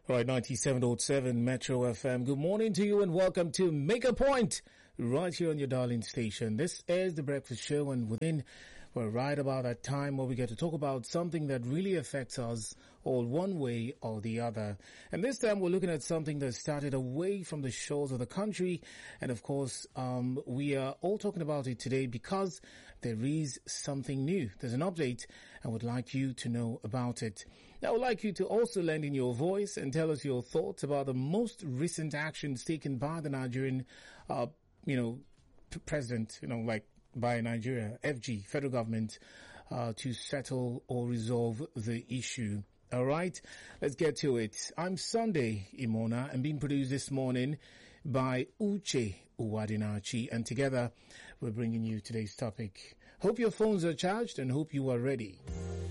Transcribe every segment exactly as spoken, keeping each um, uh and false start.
All right, ninety-seven point seven Metro F M. Good morning to you and welcome to Make a Point right here on your darling station. This is The Breakfast Show, and within, we're right about that time where we get to talk about something that really affects us all one way or the other. And this time we're looking at something that started away from the shores of the country. And of course, um, we are all talking about it today because there is something new. There's an update and would like you to know about it. I would like you to also lend in your voice and tell us your thoughts about the most recent actions taken by the Nigerian, uh, you know, p- president, you know, like by Nigeria, F G, federal government, uh, to settle or resolve the issue. All right, let's get to it. I'm Sunday Imona and being produced this morning by Uche Uwadinachi, and together we're bringing you today's topic. Hope your phones are charged and hope you are ready.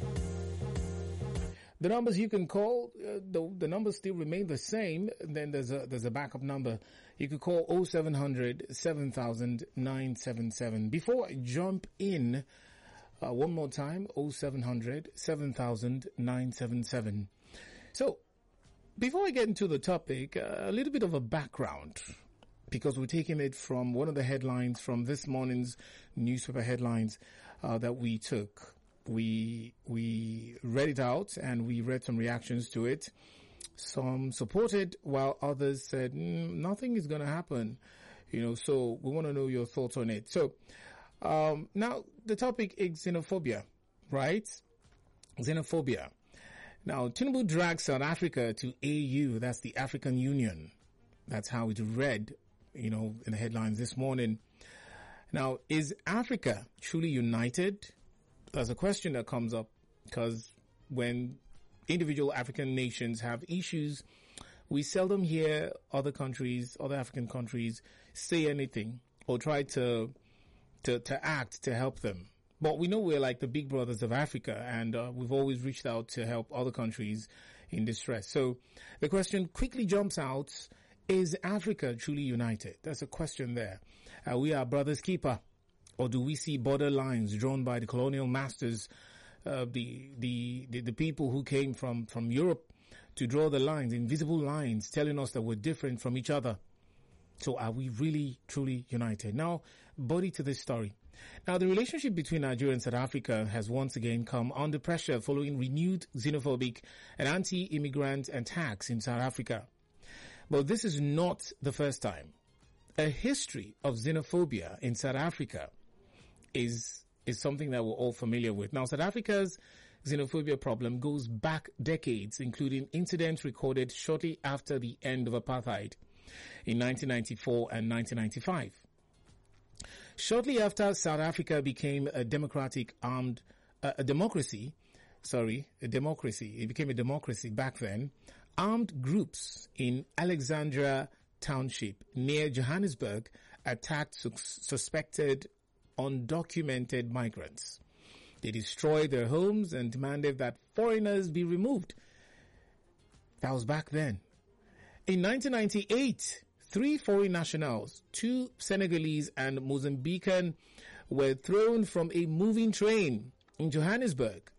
The numbers you can call, uh, the, the numbers still remain the same. Then there's a, there's a backup number. You could call oh seven hundred, seven thousand, nine seven seven. Before I jump in, uh, one more time, oh seven hundred, seven thousand, nine seven seven. So, before I get into the topic, uh, a little bit of a background, because we're taking it from one of the headlines from this morning's newspaper headlines, uh, that we took. We, we read it out and we read some reactions to it. Some supported while others said, mm, nothing is going to happen. You know, so we want to know your thoughts on it. So, um, now the topic is xenophobia, right? Xenophobia. Now, Tinubu drags South Africa to A U. That's the African Union. That's how it read, you know, in the headlines this morning. Now, is Africa truly united? There's a question that comes up because when individual African nations have issues, we seldom hear other countries, other African countries say anything or try to, to, to act to help them. But we know we're like the big brothers of Africa, and uh, we've always reached out to help other countries in distress. So the question quickly jumps out, is Africa truly united? That's a question there. Are we our brother's keeper? Or do we see border lines drawn by the colonial masters, uh, the, the, the, the people who came from, from Europe to draw the lines, invisible lines telling us that we're different from each other? So are we really, truly united? Now, body to this story. Now, the relationship between Nigeria and South Africa has once again come under pressure following renewed xenophobic and anti-immigrant attacks in South Africa. But this is not the first time. A history of xenophobia in South Africa is is something that we're all familiar with. Now, South Africa's xenophobia problem goes back decades, including incidents recorded shortly after the end of apartheid in nineteen ninety-four and nineteen ninety-five. Shortly after South Africa became a democratic armed, uh, a democracy, sorry, a democracy, it became a democracy back then, armed groups in Alexandra Township near Johannesburg attacked su- suspected undocumented migrants. They destroyed their homes and demanded that foreigners be removed. That was back then. In nineteen ninety-eight, three foreign nationals, two Senegalese and Mozambican, were thrown from a moving train in Johannesburg.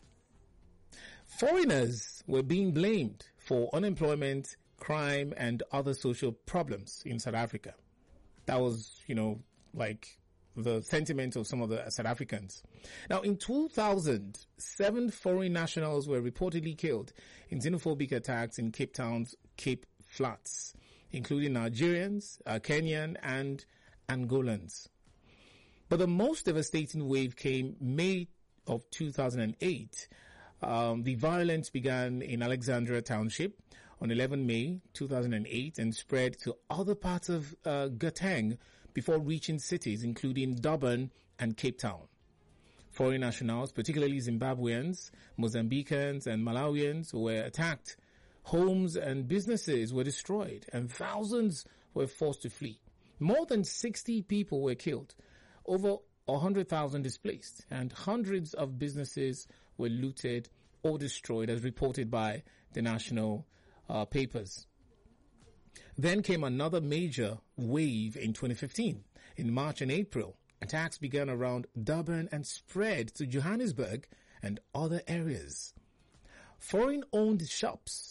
Foreigners were being blamed for unemployment, crime, and other social problems in South Africa. That was, you know, like the sentiment of some of the South Africans. Now, in two thousand, seven foreign nationals were reportedly killed in xenophobic attacks in Cape Town's Cape Flats, including Nigerians, uh, Kenyan, and Angolans. But the most devastating wave came May of two thousand eight. Um, the violence began in Alexandra Township on eleventh May two thousand eight and spread to other parts of uh, Gauteng before reaching cities including Durban and Cape Town. Foreign nationals, particularly Zimbabweans, Mozambicans, and Malawians, were attacked. Homes and businesses were destroyed, and thousands were forced to flee. More than sixty people were killed, over one hundred thousand displaced, and hundreds of businesses were looted or destroyed, as reported by the national uh, papers. Then came another major wave in twenty fifteen. In March and April, attacks began around Durban and spread to Johannesburg and other areas. Foreign-owned shops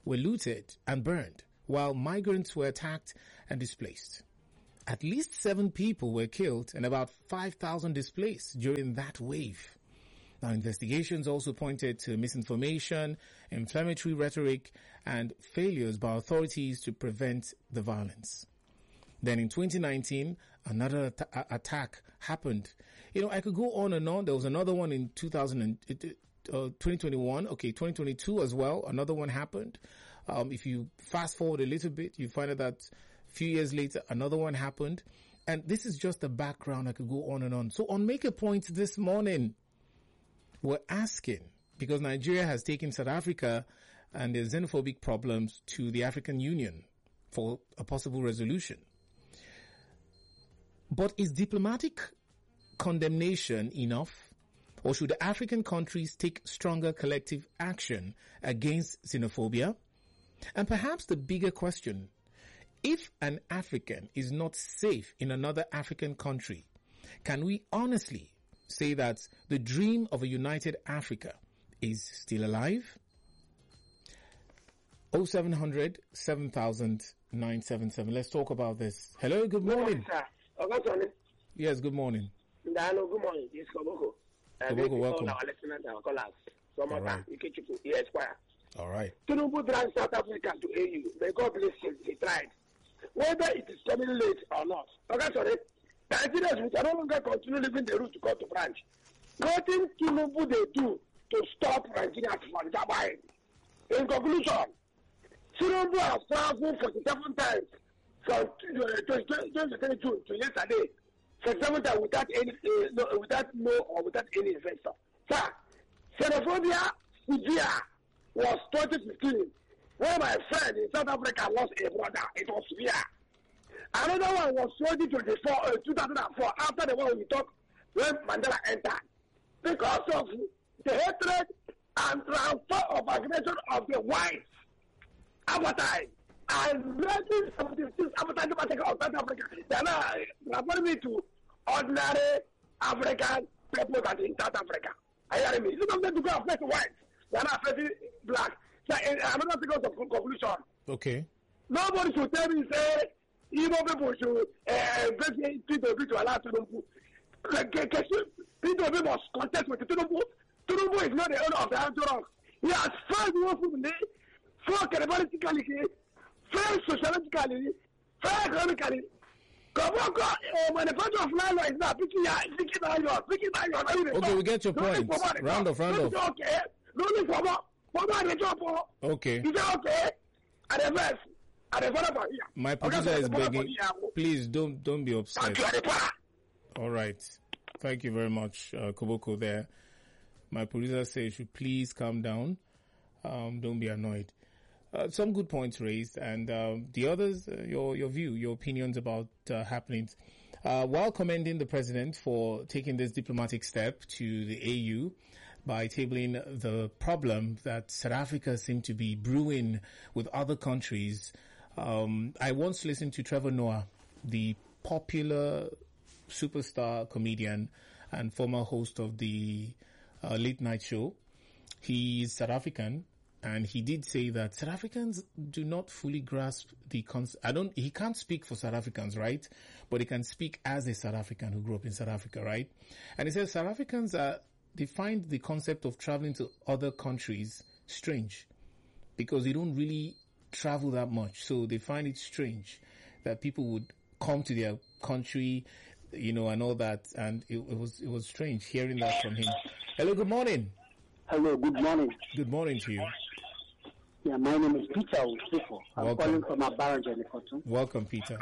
were looted and burned, while migrants were attacked and displaced. At least seven people were killed and about five thousand displaced during that wave. Now, investigations also pointed to misinformation, inflammatory rhetoric, and failures by authorities to prevent the violence. Then in twenty nineteen, another at- attack happened. You know, I could go on and on. There was another one in two thousand, uh, twenty twenty-one. Okay, twenty twenty-two as well. Another one happened. Um, if you fast forward a little bit, you find out that a few years later, another one happened. And this is just the background. I could go on and on. So on Make a Point this morning, we're asking, because Nigeria has taken South Africa and their xenophobic problems to the African Union for a possible resolution. But is diplomatic condemnation enough? Or should the African countries take stronger collective action against xenophobia? And perhaps the bigger question, if an African is not safe in another African country, can we honestly say that the dream of a united Africa is still alive? oh seven hundred, seven thousand, nine seven seven. Let's talk about this. Hello, good morning. Good morning, sir. Yes, good morning. Hello, good morning. This is Koboko. Koboko, welcome. Our listeners and callers. All right. Yes, choir. All right. Tinubu drive South Africa to A U. May God bless him. He tried. Whether it is coming late or not. Okay, sorry. Nigerians will no longer continue living the route to go to branch. Nothing Tinubu they do to stop Nigeria from Dubai. In conclusion, Tinubu has traveled forty-seven times from twenty twenty-two to yesterday. forty-seven times without any, uh, no, without no or without any investor. Sir, xenophobia severe was twenty fifteen when my friend in South Africa lost a brother. It was severe. Another one was twenty twenty-four, uh, two thousand four, after the one we talked when Mandela entered. Because of the hatred and transfer of aggression of the whites, appetite, and nineteen seventy-six appetite of South Africa, they are now referring me to ordinary African people that in South Africa. I hear me. Look at them to go affect whites. They are not affecting black. So, another thing of conclusion. Okay. Nobody should tell me, say, Igbo people should uh, basically Tinubu to allow Tinubu. Tinubu must contest with Tinubu. Tinubu is not the owner of the Antorok. He has failed woefully, failed politically, failed sociologically, failed economically. Koboko, uh, manufacturer of nylon is not picking picking nylon, picking nylon. Okay, we get your point. Round off, round off. Okay, no need for more. For more the job. Okay. Is that okay? At the best. My producer is begging, please don't don't be upset. All right. Thank you very much, uh, Koboko there. My producer says you should please calm down. Um, don't be annoyed. Uh, some good points raised, and uh, the others, uh, your your view, your opinions about uh, happenings. Uh, while commending the president for taking this diplomatic step to the A U by tabling the problem that South Africa seemed to be brewing with other countries, Um, I once listened to Trevor Noah, the popular superstar comedian and former host of the uh, late night show. He's South African, and he did say that South Africans do not fully grasp the concept. I don't, he can't speak for South Africans, right? But he can speak as a South African who grew up in South Africa, right? And he says South Africans are, they find the concept of traveling to other countries strange because they don't really travel that much, so they find it strange that people would come to their country, you know, and all that, and it, it was it was strange hearing that from him. Hello, good morning. Hello, good morning. Good morning to you. Yeah, my name is Peter Usifo. I'm Welcome. calling from Abaranja, Nekoto. Welcome, Peter.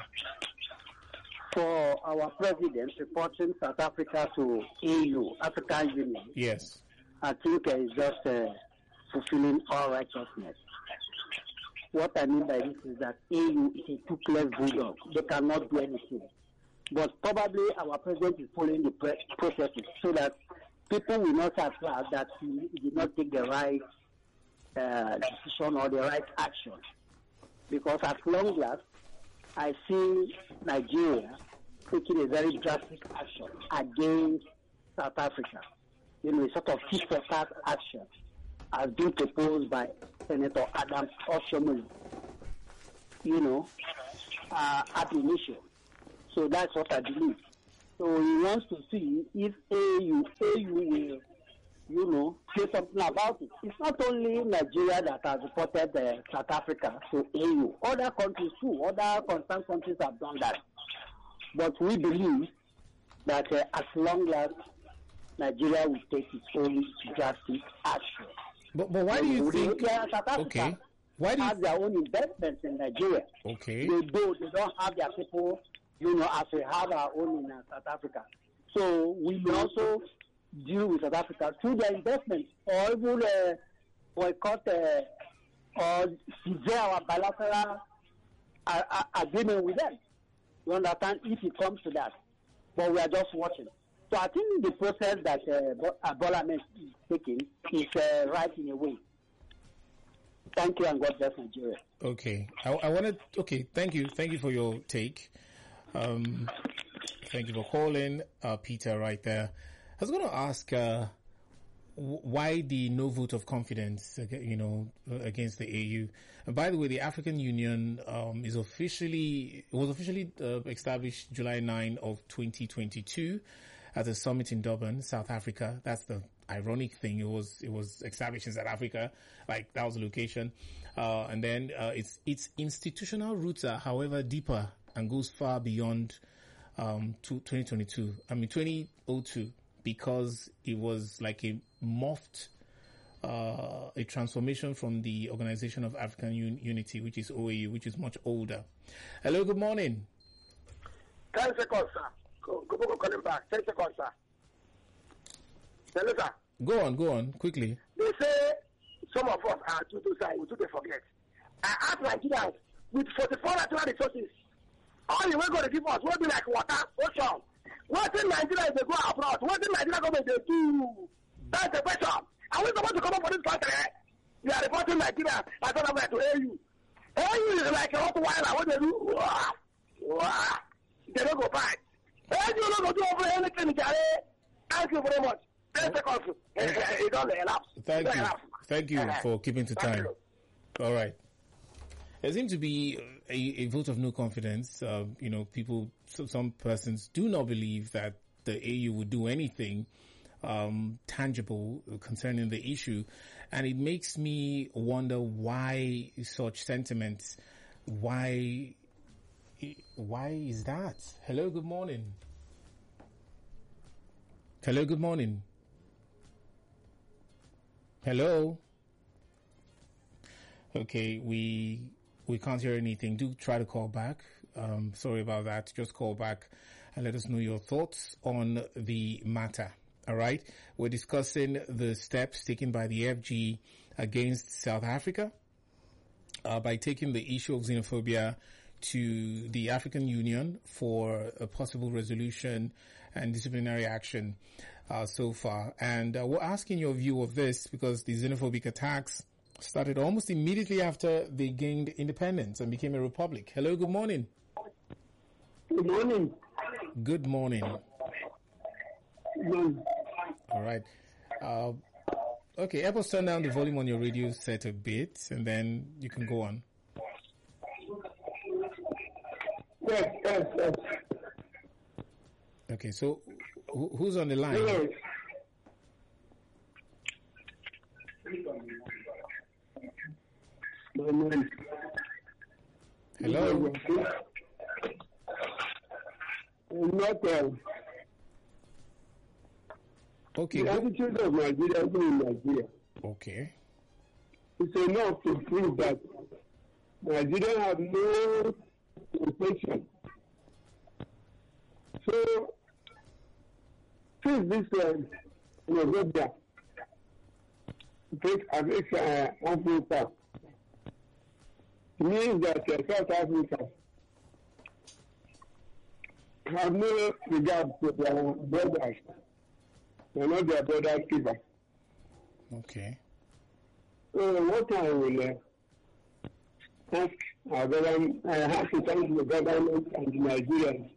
For our president reporting South Africa to A U, African Union, Yes. I think uh, it's just uh, fulfilling all righteousness. What I mean by this is that A U is a toothless bulldog. They cannot do anything. But probably our president is following the pre- processes so that people will not have felt that he did not take the right uh, decision or the right action. Because at long last, I see Nigeria taking a very drastic action against South Africa. You know, a sort of tit-for-tat action has been proposed by Senator Adams Oshomole, you know, uh, at initial. So that's what I believe. So he wants to see if A U, A U will, you know, say something about it. It's not only Nigeria that has reported uh, South Africa to A U. Other countries too, other concerned countries have done that. But we believe that uh, as long as Nigeria will take its own drastic action. But, but why do you think... Yeah, South Africa okay. Why do you have their own investments in Nigeria. Okay. They do. They don't have their people, you know, as we have our own in uh, South Africa. So we may also deal with South Africa through their investments, or even uh, boycott uh, or sever our bilateral uh, uh, agreement with them. You understand? If it comes to that. But we are just watching. So I think the process that uh, Bola Ahmed is taking is uh, right in a way. Thank you, and God bless Nigeria. Okay. I, I wanted, okay, thank you. Thank you for your take. Um, thank you for calling, uh, Peter, right there. I was going to ask uh, w- why the no vote of confidence, you know, against the A U. And by the way, the African Union um, is officially, was officially uh, established July ninth of twenty twenty-two at a summit in Durban, South Africa. That's the ironic thing. It was it was established in South Africa, like that was the location. Uh, and then uh, its its institutional roots are, however, deeper and goes far beyond um, to twenty twenty-two. I mean twenty oh two, because it was like a morphed, uh, a transformation from the Organization of African Un- Unity, which is O A U, which is much older. Hello, good morning. Ten seconds, sir. Go, go, go, calling back. Ten seconds, sir. Hello, sir. Go on, go on, quickly. They say some of us are too too shy, we too they forget. I ask Nigerians with forty-four natural resources, all you will go to give us will be like water, ocean. What in Nigeria is they go abroad? What in Nigeria government they do? That's the question. Are we supposed to come up for this country? We are reporting Nigeria as one of to A U. A U is like a hot wire. What they do? Wow. Wow. They don't go back. A U don't go do over anything, Jare. Thank you very much. Ten seconds. It don't elapse. Thank you. Thank you for keeping to time. All right. There seems to be a, a vote of no confidence. Uh, you know, people, so some persons do not believe that the A U would do anything um, tangible concerning the issue. And it makes me wonder why such sentiments. Why, why is that? Hello, good morning. Hello, good morning. Hello. Okay, we we can't hear anything. Do try to call back. Um, sorry about that. Just call back and let us know your thoughts on the matter. All right. We're discussing the steps taken by the F G against South Africa uh, by taking the issue of xenophobia to the African Union for a possible resolution and disciplinary action uh, so far. And uh, we're asking your view of this because the xenophobic attacks started almost immediately after they gained independence and became a republic. Hello, good morning. Good morning. Good morning. Mm. All right. Uh, okay, help us turn down the volume on your radio set a bit, and then you can go on. Yes, yes, yes. Okay, so who, who's on the line? Hello. Hello? Not well. Okay. The attitude of Nigeria in Nigeria. Okay. It's enough to prove that Nigeria have no intention. So, since this uh, November, take avec uh, Africa, means that uh, South Africa have no regard to their brothers. They're not their brother's keeper. Okay. So what I will uh, ask our government, I have to thank the government and the Nigerians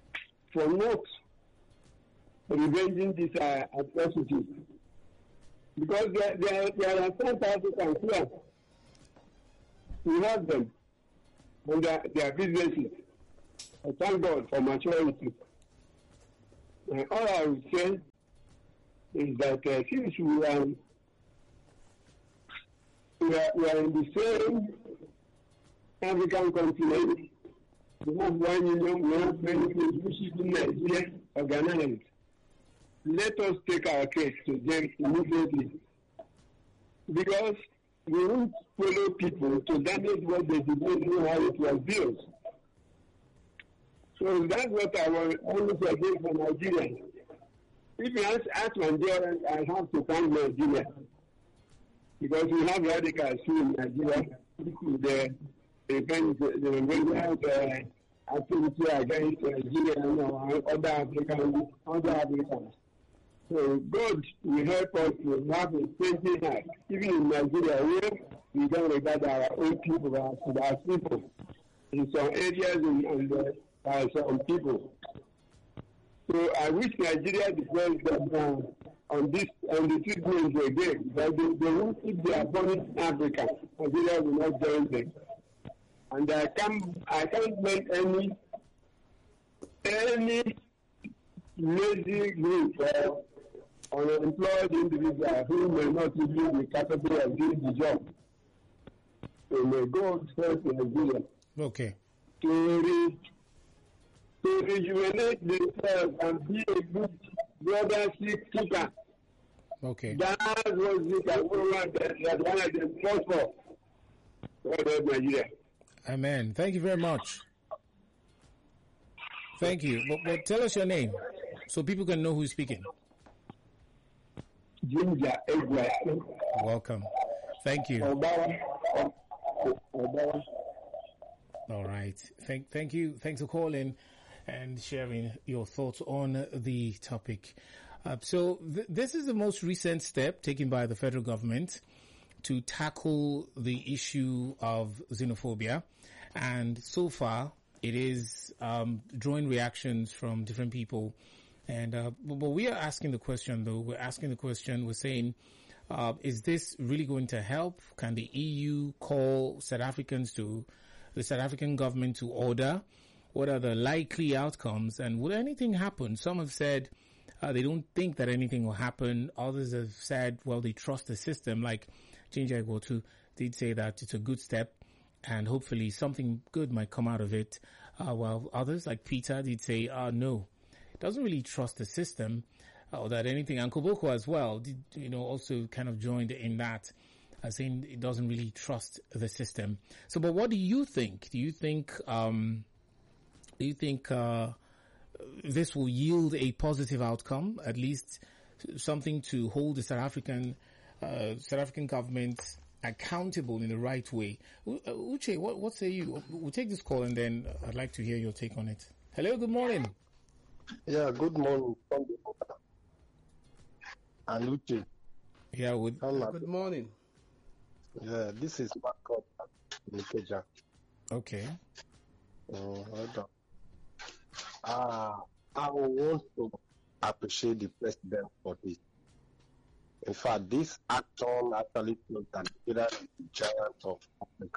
for not revenging this uh, atrocity Because there, there, there are South Africans here. We have them and their, their businesses. I thank God for maturity. And all I would say is that uh, since we are, we are, we are in the same African continent, we have one union, we have many things which is in Nigeria organized. Let us take our case to them immediately. Because we won't follow people to damage what they did not know how it was built. So that's what I want always again for Nigeria. If you ask, ask Nigerians, I have to thank Nigeria. Because we have radicals here in Nigeria. The event, the movement, uh, activity against Nigeria and other African, other Africans. So God will help us to have a thinking heart, even in Nigeria, where we don't regard our own people as, as people. In some areas, and, and uh, by some people. So I wish Nigeria depends on, on this on the treatment again, but they, they won't keep their burning Africa. Nigeria will not join them. And I can't I can't make any any lazy group or unemployed individual who may not even be capable of doing the job. So may God help Nigeria. Okay. To re- to rejuvenate themselves and be a good brother keeper. Okay. That was it. I want that one of them fought for. God help Nigeria. Amen. Thank you very much. Thank you. But, but tell us your name so people can know who's speaking. Ginger Edward. Welcome. Thank you. Obama. Obama. All right. Thank, thank you. Thanks for calling and sharing your thoughts on the topic. Uh, so th- this is the most recent step taken by the federal government to tackle the issue of xenophobia. And so far, it is um, drawing reactions from different people. And uh, but, but we are asking the question, though. We're asking the question, we're saying, uh, is this really going to help? Can the E U call South Africans to, the South African government to order? What are the likely outcomes? And will anything happen? Some have said uh, they don't think that anything will happen. Others have said, well, they trust the system. Like Ginger Igwotu did say that it's a good step and hopefully something good might come out of it. Uh, while others, like Peter, did say, uh, no, doesn't really trust the system uh, or that anything. And Koboko as well, did, you know, also kind of joined in that, uh, saying it doesn't really trust the system. So, but what do you think? Do you think, um, do you think, uh, this will yield a positive outcome, at least something to hold the South African, uh, South African government accountable in the right way? U- uh, Uche, what, what say you? We'll take this call and then I'd like to hear your take on it. Hello, good morning. Yeah, good morning. And Uche. Yeah, with, Good morning. Yeah, this is Marco Nikeja. okay. Uh, hold on. Uh, I want to appreciate the president for this. In fact, this action actually shows that Nigeria is the giant of Africa.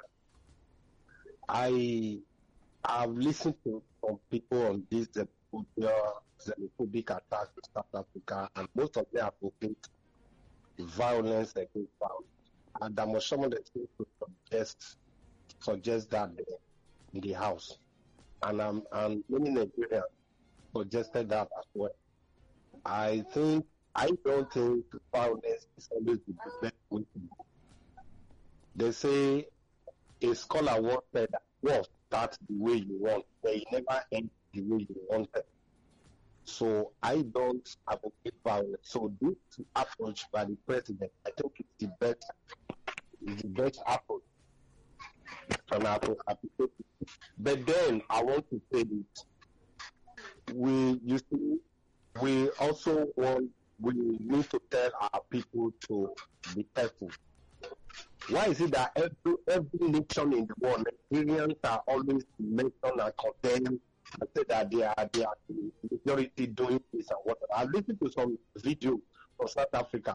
I have listened to some people on this xenophobic attack in South Africa, and most of them advocate violence against violence. And there was someone that seems to suggest, suggest that in the house. And, um, and many Nigerians suggested that as well. I think, I don't think violence is always the best way to go. They say a scholar once said that war starts the way you want, but it never ends the way you want it. So I don't advocate violence. So this approach by the president, I think it's the best, it's the best approach. And I will appreciate it. But then I want to say this. We, you see, we also want, we need to tell our people to be careful. Why is it that every, every nation in the world, Nigerians are always mentioned and condemned and say that they are, they are the majority doing this and whatever? I listened to some video from South Africa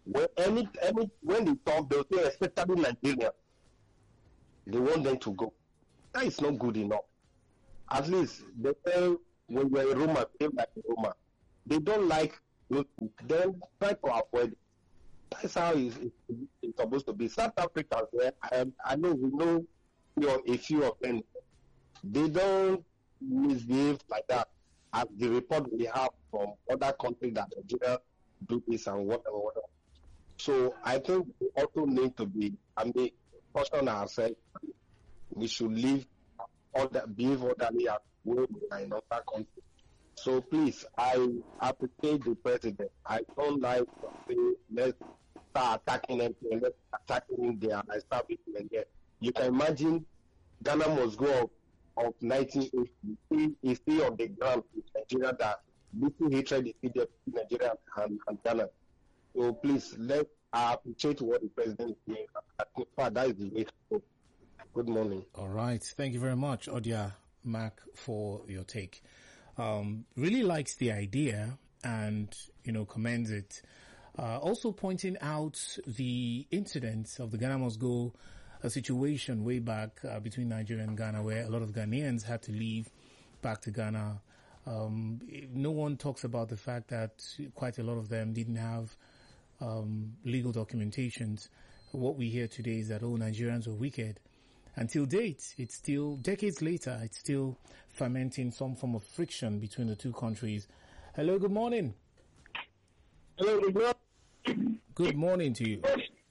When any any when they talk, they'll say especially Nigeria. They want them to go. That is not good enough. At least they say when you're a Roma, behave like a Roma. They don't like those people. Then try to avoid it. That's how it's, it's, it's supposed to be. South Africans, where I, I know we know you know, a few of them, they don't misbehave like that. As the report we have from other countries that Nigeria do this and whatever, whatever. So I think we also need to be, I mean, caution ourselves. We should live, order, behave orderly as well in other countries. So please, I appreciate the president. I don't like to say, let's start attacking them, let's attacking their establishment again. You can imagine Ghana must go up of nineteen eighty. Is still on the ground with Nigeria that little hatred is still there between Nigeria and, and Ghana. So please, let's appreciate what the president is doing. I think that is the way to go. Good morning. All right. Thank you very much, Odia Mac, for your take. Um, really likes the idea and, you know, commends it. Uh, also pointing out the incidents of the Ghana Must Go a situation way back uh, between Nigeria and Ghana, where a lot of Ghanaians had to leave back to Ghana. Um, no one talks about the fact that quite a lot of them didn't have um, legal documentations. What we hear today is that, oh, Nigerians were wicked. Until date, it's still, decades later, it's still fermenting some form of friction between the two countries. Hello, good morning. Hello, good morning. Good morning to you.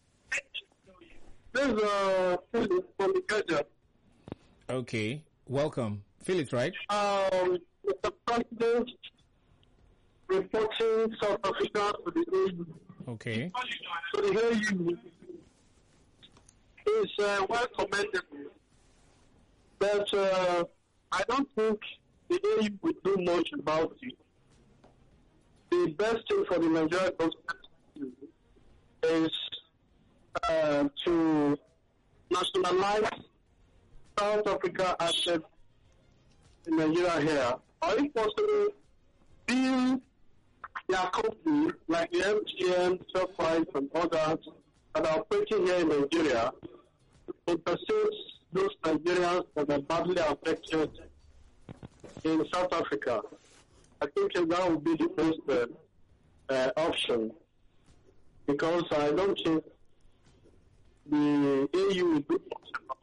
This is uh, Philip from Ikeja. Okay, welcome. Philip, right? Um, the president reporting South Africa to the A U. Okay. So the A U is uh, well commendable, but uh, I don't think the A U will do much about it. The best thing for the Nigerian government is uh, to nationalize South Africa assets in Nigeria here, or if possible, build their company like the M T N, Surprise, and others that are operating here in Nigeria to compensate those Nigerians that are badly affected in South Africa. I think that would be the best uh, uh, option, because I don't think the A U will do much about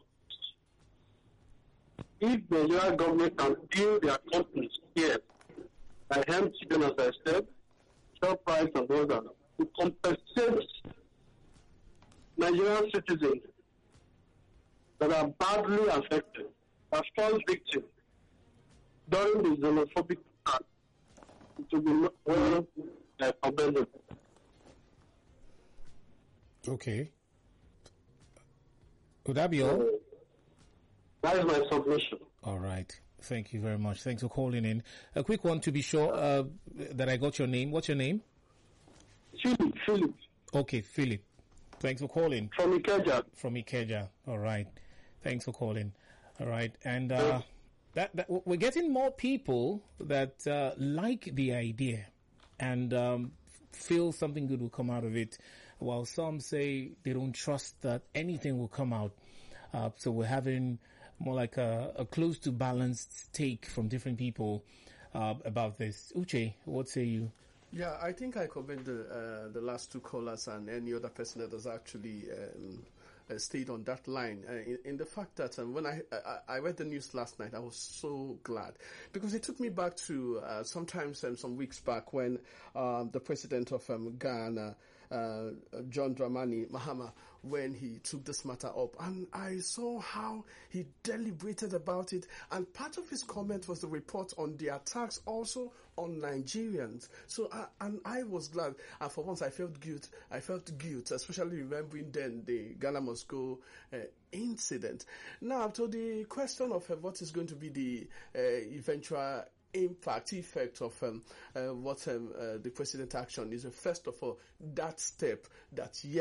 it. If the Nigerian government can build their companies here, like M T N, as I said, Surprise and others, to compensate Nigerian citizens that are badly affected, that fall victim during the xenophobic attack, to be well uh, commendable. Okay. Would that be all? That is my submission. All right. Thank you very much. Thanks for calling in. A quick one to be sure uh, that I got your name. What's your name? Philip, Philip. Okay, Philip. Thanks for calling. From Ikeja. From Ikeja. All right. Thanks for calling. All right. And uh, that, that we're getting more people that uh, like the idea and um, feel something good will come out of it, while some say they don't trust that anything will come out. Uh, so we're having more like a, a close to balanced take from different people uh, about this. Uche, what say you? Yeah, I think I commend the, uh, the last two callers and any other person that has actually um, uh, stayed on that line. Uh, in, in the fact that um, when I, I I read the news last night, I was so glad, because it took me back to uh, sometimes um, some weeks back when um, the president of um, Ghana, uh, John Dramani Mahama, when he took this matter up, and I saw how he deliberated about it, and part of his comment was the report on the attacks also on Nigerians. So, uh, and I was glad, and for once I felt guilt, I felt guilt, especially remembering then the Ghana Must Go uh, incident. Now, to the question of uh, what is going to be the uh, eventual impact, effect of um, uh, what um, uh, the president action is, uh, first of all, that step that yes,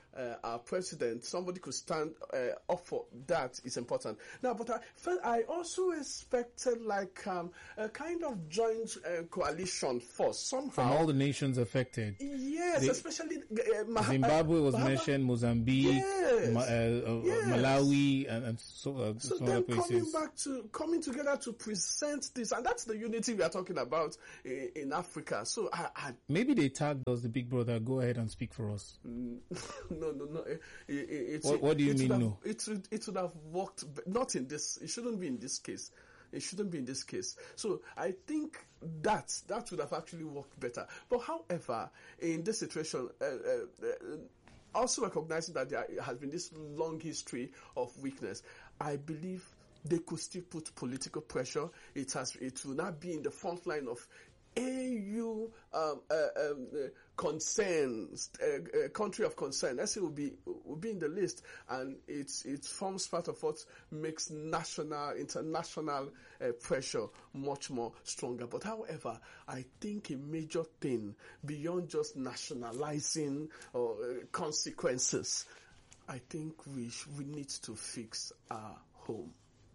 uh, our president, somebody could stand uh, up for that is important. Now, but I felt I also expected like um, a kind of joint uh, coalition force somehow. From all the nations affected. Yes, The- especially uh, Mah- Zimbabwe was Bahama- mentioned, Mozambique, Yes. Ma- uh, uh, Yes. Malawi, and, and so, uh, So some then other places. coming back to coming together to present this, and that's the unity we are talking about in, in Africa. So I, I Maybe they tagged us, the big brother. Go ahead and speak for us. no no no. It, it, it, What- what do you it mean, would have, no? It would it would have worked, but not in this. It shouldn't be in this case. It shouldn't be in this case. So I think that that would have actually worked better. But however, in this situation, uh, uh, uh, also recognizing that there has been this long history of weakness, I believe they could still put political pressure. It has. It will not be in the front line of A U um, uh, um, uh, concerns, uh, uh, country of concern. Let's say will be will be in the list, and it it forms part of what makes national, international uh, pressure much more stronger. But however, I think a major thing beyond just nationalizing or uh, consequences, I think we sh- we need to fix our home,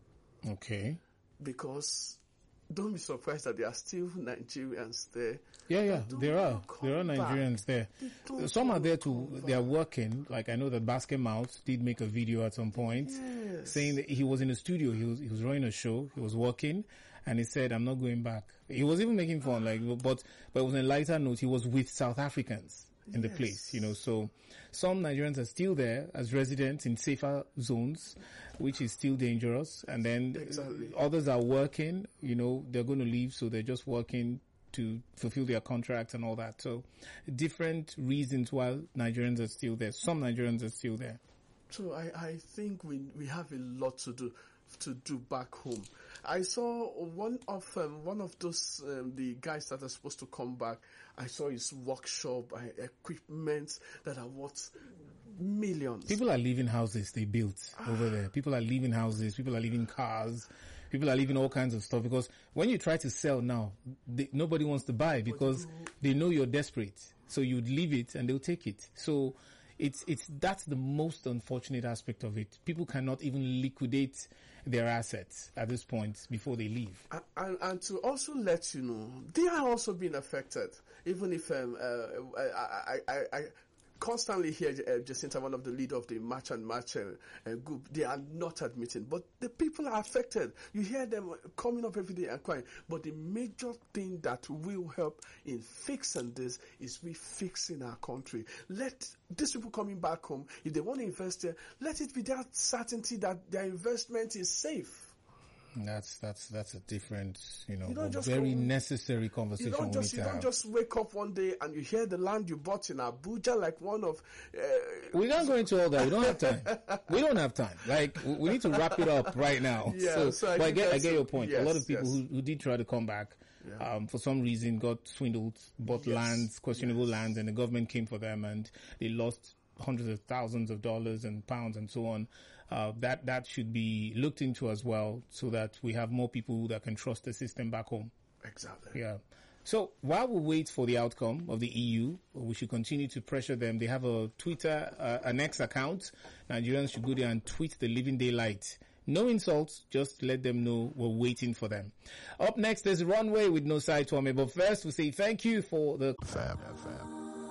Okay. because don't be surprised that there are still Nigerians there. Yeah, yeah, Don't there are. come There are back. Nigerians there. They don't Some are there come to, back. they are working. Like I know that Basket Mouth did make a video at some point Yes. saying that he was in the studio, he was, he was running a show, he was working, and he said, I'm not going back. He was even making fun, like, but, but it was on a lighter note, he was with South Africans in the Yes. place, you know, so some Nigerians are still there as residents in safer zones, which is still dangerous, and then Exactly. others are working, you know, they're going to leave, so they're just working to fulfill their contracts and all that. So different reasons why Nigerians are still there. Some Nigerians are still there. So I, I think we we have a lot to do to do back home. I saw one of um, one of those um, the guys that are supposed to come back. I saw his workshop, uh, equipment that are worth millions. People are leaving houses they built over there. People are leaving houses. People are leaving cars. People are leaving all kinds of stuff, because when you try to sell now, they, nobody wants to buy because they know you're desperate. So you'd leave it and they'll take it. So it's, it's, that's the most unfortunate aspect of it. People cannot even liquidate their assets at this point before they leave. And, and, and to also let you know, they are also being affected. Even if um, uh, I, I, I, I constantly hear uh, Jacinta, one of the leader of the March and March uh, uh, group, they are not admitting, but the people are affected. You hear them coming up every day and crying. But the major thing that will help in fixing this is we fixing our country. Let these people coming back home, if they want to invest there, let it be that certainty that their investment is safe. That's that's that's a different, you know, You don't just very come- necessary conversation You don't we just need you to don't have. just wake up one day and you hear the land you bought in Abuja like one of. Uh, We're not going into all that. We don't have time. We don't have time. Like, we we need to wrap it up right now. Yeah, so, so I but I think get, I that's get a- your point. a lot yes, of people yes. who, who did try to come back, Yeah. um, for some reason got swindled, bought Yes. lands, questionable lands, and the government came for them and they lost hundreds of thousands of dollars and pounds and so on. Uh, that, that should be looked into as well, so that we have more people that can trust the system back home. exactly. Yeah. So while we wait for the outcome of the E U, we should continue to pressure them. They have a Twitter, uh, an X account. Nigerians should go there and tweet the living daylight. No insults, just let them know we're waiting for them. Up next is Runway with No Side Tome. But first, we say thank you for the Fab F M.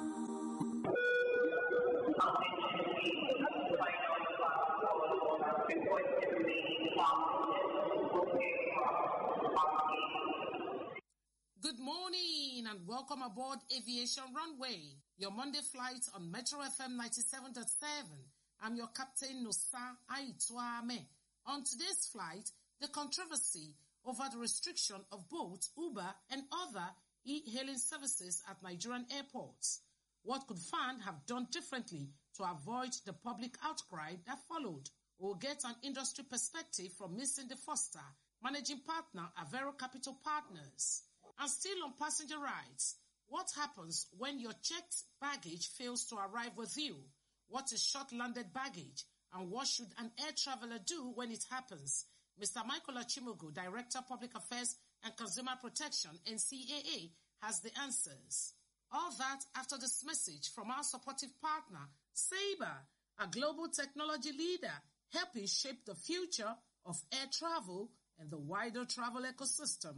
Good morning and welcome aboard Aviation Runway, your Monday flight on Metro F M ninety-seven point seven. I'm your captain, Nosa Aituame. On today's flight, the controversy over the restriction of Bolt, Uber, and other e-hailing services at Nigerian airports. What could F A N have done differently to avoid the public outcry that followed? We'll get an industry perspective from Miz Cindy Foster, managing partner, Avero Capital Partners. And still on passenger rides, what happens when your checked baggage fails to arrive with you? What is short-landed baggage? And what should an air traveler do when it happens? Mister Michael Achimogo, Director Public Affairs and Consumer Protection, N C A A, has the answers. All that after this message from our supportive partner, Sabre, a global technology leader, helping shape the future of air travel and the wider travel ecosystem.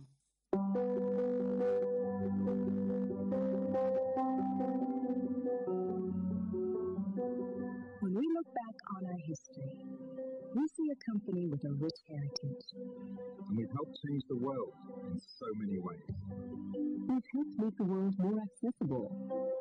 When we look back on our history, we see a company with a rich heritage. And we've helped change the world in so many ways. We've helped make the world more accessible.